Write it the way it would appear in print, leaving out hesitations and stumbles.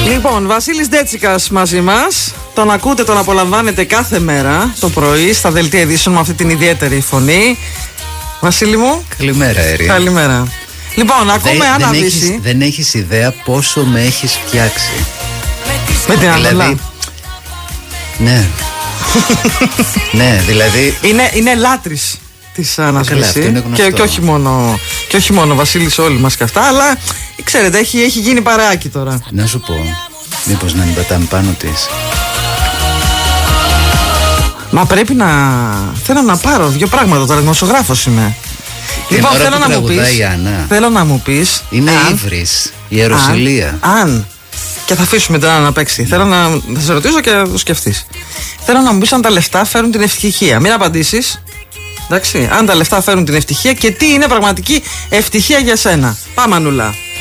Λοιπόν, Βασίλης Ντέτσικας μαζί μας. Τον ακούτε, τον απολαμβάνετε κάθε μέρα το πρωί στα δελτία ειδήσεων με αυτή την ιδιαίτερη φωνή. Βασίλη μου. Καλημέρα, Έρη. Καλημέρα. Λοιπόν, ακούμε Άννα Δύση. Δεν έχεις ιδέα πόσο με έχεις φτιάξει. Με την δηλαδή, ναι. Ναι, δηλαδή. Είναι λάτρης της Άννας Δύση. Και όχι μόνο Βασίλης, όλοι μας και αυτά. Αλλά ξέρετε, έχει γίνει παρεάκι τώρα. Να σου πω, μήπως να μην πετάμε πάνω της. Μα πρέπει να. Θέλω να πάρω δύο πράγματα τώρα. Δημοσιογράφος είμαι. Λοιπόν, θέλω να μου πεις. Είναι ύβρις, η Ιεροσυλία. Αν. Και θα αφήσουμε τώρα να παίξει. Θέλω να. Θα σε ρωτήσω και θα το σκεφτείς. Θέλω να μου πεις αν τα λεφτά φέρουν την ευτυχία. Μην απαντήσεις. Εντάξει. Αν τα λεφτά φέρουν την ευτυχία και τι είναι πραγματική ευτυχία για σένα. Πάμε, Ανούλα.